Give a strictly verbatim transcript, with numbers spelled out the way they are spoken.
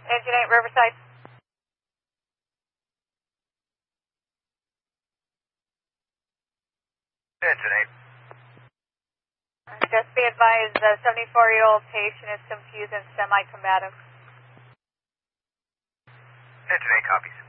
Engine eight, Riverside. Engine eight. Just be advised, the seventy-four-year-old patient is confused and semi-combative. Engine eight copies.